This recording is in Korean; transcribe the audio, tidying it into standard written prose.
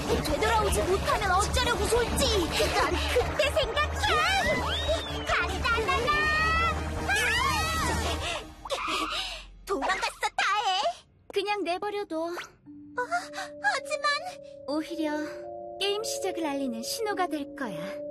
되돌아오지 못하면 어쩌려고 솔지. 넌 그때 생각해. 간다라라. 도망갔어, 다해. 그냥 내버려둬. 하지만 오히려 게임 시작을 알리는 신호가 될 거야.